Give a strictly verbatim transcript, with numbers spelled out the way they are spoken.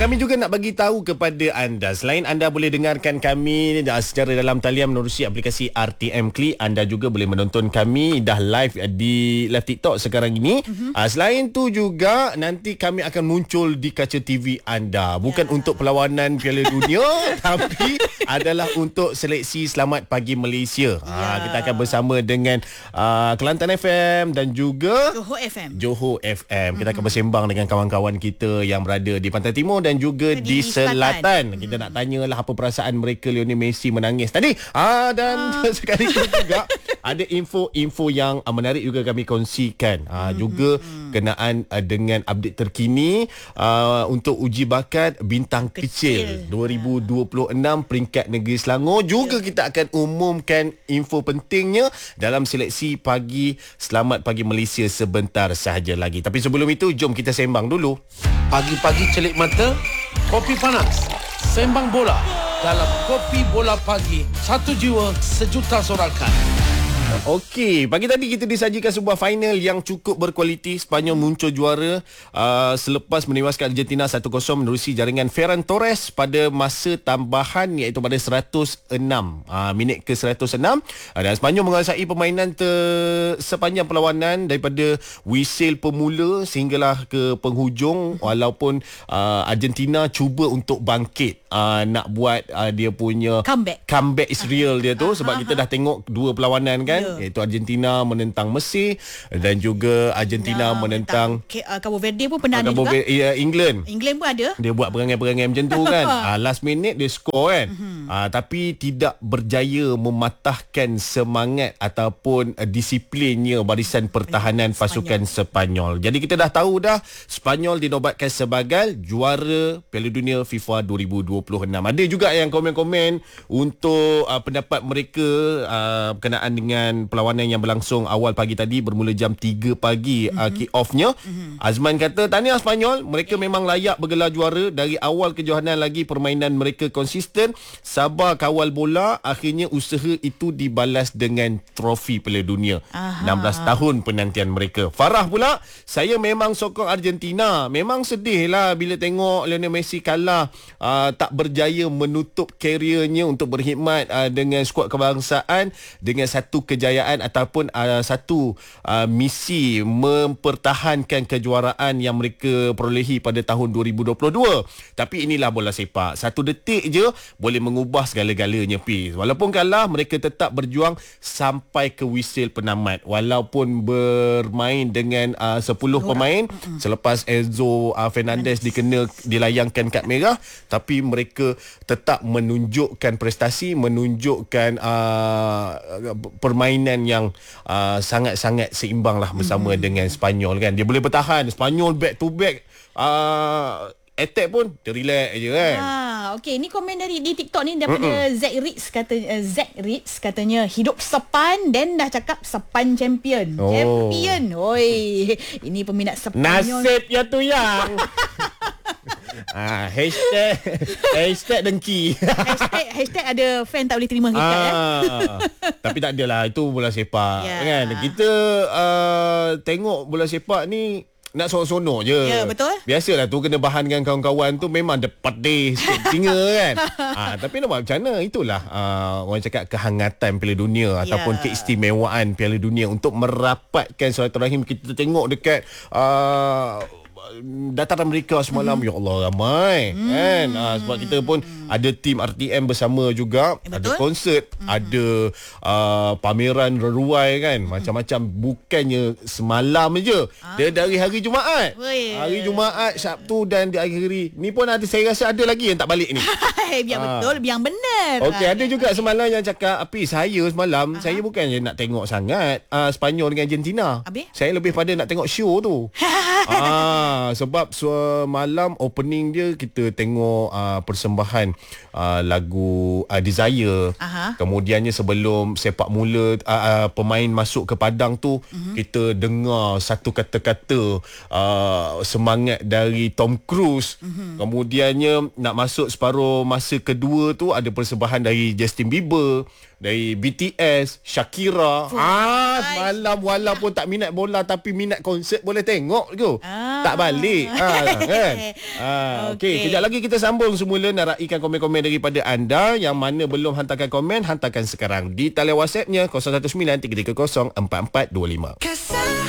kami juga nak bagi tahu kepada anda, selain anda boleh dengarkan kami secara dalam talian menerusi aplikasi R T M Klik, anda juga boleh menonton kami dah live di live TikTok sekarang ini. Uh-huh. Uh, selain tu juga nanti kami akan muncul di kaca T V anda. Bukan yeah. untuk perlawanan Piala Dunia tapi adalah untuk seleksi Selamat Pagi Malaysia. Yeah. Uh, kita akan bersama dengan uh, Kelantan F M dan juga Johor F M. Johor F M. Kita akan bersembang dengan kawan-kawan kita yang berada di Pantai Timur dan juga di, di Selatan. Selatan. Kita hmm. nak tanyalah apa perasaan mereka Lionel Messi menangis tadi. Ah dan ah. sekaligus juga ada info-info yang uh, menarik juga kami kongsikan. Ah hmm. juga hmm. kenaan uh, dengan update terkini uh, untuk uji bakat bintang kecil, kecil. dua ribu dua puluh enam peringkat negeri Selangor. Juga yeah. kita akan umumkan info pentingnya dalam seleksi pagi Selamat Pagi Malaysia sebentar sahaja lagi. Tapi sebelum itu, jom kita sembang dulu. Pagi-pagi celik mata, kopi panas, sembang bola dalam Kopi Bola Pagi. Satu jiwa, sejuta sorakan. Okey, pagi tadi kita disajikan sebuah final yang cukup berkualiti. Sepanyol muncul juara uh, selepas menewaskan Argentina satu kosong menerusi jaringan Ferran Torres pada masa tambahan iaitu pada seratus enam uh, minit ke seratus enam. Uh, dan Sepanyol menguasai permainan ter- sepanjang perlawanan daripada whistle pemula sehinggalah ke penghujung, walaupun uh, Argentina cuba untuk bangkit, uh, nak buat uh, dia punya comeback. Comeback is real dia tu, sebab kita dah tengok dua perlawanan kan, yeah. iaitu Argentina menentang Mesir dan juga Argentina nah, menentang uh, Cabo Verde pun pernah ada juga. Ya, England. England pun ada. Dia buat perangai-perangai macam tu kan. uh, last minute dia score kan. Uh-huh. Uh, tapi tidak berjaya mematahkan semangat ataupun uh, disiplinnya barisan pertahanan pasukan Sepanyol. Jadi kita dah tahu dah Sepanyol dinobatkan sebagai juara Piala Dunia FIFA dua ribu dua puluh enam. Ada juga yang komen-komen untuk uh, pendapat mereka uh, berkenaan dengan perlawanan yang berlangsung awal pagi tadi, bermula jam tiga pagi mm-hmm. uh, kick off-nya. Mm-hmm. Azman kata, tahniah Sepanyol, mereka yeah. memang layak bergelar juara. Dari awal kejohanan lagi permainan mereka konsisten, sabar kawal bola, akhirnya usaha itu dibalas dengan trofi Piala Dunia. Aha. enam belas tahun penantian mereka. Farah pula, saya memang sokong Argentina. Memang sedih lah bila tengok Lionel Messi kalah, uh, tak berjaya menutup kariernya untuk berkhidmat uh, dengan skuad kebangsaan dengan satu kejayaan ataupun uh, satu uh, misi mempertahankan kejuaraan yang mereka perolehi pada tahun dua ribu dua puluh dua. Tapi inilah bola sepak. Satu detik je boleh mengubah segala-galanya, Pi. Walaupun kalah, mereka tetap berjuang sampai ke whistle penamat. Walaupun bermain dengan uh, sepuluh pemain selepas Enzo uh, Fernandez dikena dilayangkan kad merah, tapi mereka tetap menunjukkan prestasi, menunjukkan uh, permainan yang uh, sangat-sangat seimbang lah bersama hmm. dengan Sepanyol kan. Dia boleh bertahan. Sepanyol back to back uh, attack pun dia relax je kan. Ah, okey, ni komen dari di TikTok ni daripada Zack Ritz kata uh, Zack Ritz katanya hidup Sepan dan dah cakap Sepan champion. Oh. Champion. Oi, ini peminat Sepanyol. Nasib ya tu yang. Ah, hashtag hashtag dengki. hashtag, hashtag ada fan tak boleh terima kita ah, ya. Tapi tak adalah, itu bola sepak yeah. kan. Kita uh, tengok bola sepak ni nak sonok-sonok je. Ya, betul. Biasalah tu kena bahan dengan kawan-kawan tu memang ada pedih singa kan. Ah, tapi nak buat macam mana? Itulah uh, orang cakap kehangatan Piala Dunia yeah. ataupun keistimewaan Piala Dunia untuk merapatkan silaturahim. Kita tengok dekat uh, dataran mereka semalam, mm-hmm. ya Allah ramai mm. kan. Ha, sebab kita pun ada tim R T M bersama juga, eh, ada konsert, mm-hmm. ada uh, pameran reruai kan, mm-hmm. macam-macam. Bukannya semalam je, ah. dia dari hari Jumaat. Wee. Hari Jumaat, Sabtu dan di akhiri ni pun ada, saya rasa ada lagi yang tak balik ni. Biar ha. betul, biar benar. Okey, ada juga semalam yang cakap, Api, saya semalam, Aha. saya bukannya nak tengok sangat uh, Sepanyol dengan Argentina. Habis? Saya lebih pada nak tengok show tu. Ah, sebab semalam opening dia kita tengok uh, persembahan uh, lagu uh, Desire. Aha. Kemudiannya sebelum sepak mula uh, uh, pemain masuk ke padang tu, uh-huh. kita dengar satu kata-kata uh, semangat dari Tom Cruise. Uh-huh. Kemudiannya nak masuk separuh masa kedua tu ada persembahan dari Justin Bieber, dari B T S, Shakira. Oh, ah, semalam walaupun tak minat bola tapi minat konsert boleh tengok tu. Ah. Tak balik. Ha, kan? Ha, okey, Okey. kejap lagi kita sambung semula nak raikan komen-komen daripada anda. Yang mana belum hantarkan komen, hantarkan sekarang di talian WhatsApp-nya kosong satu sembilan tiga tiga kosong empat empat dua lima.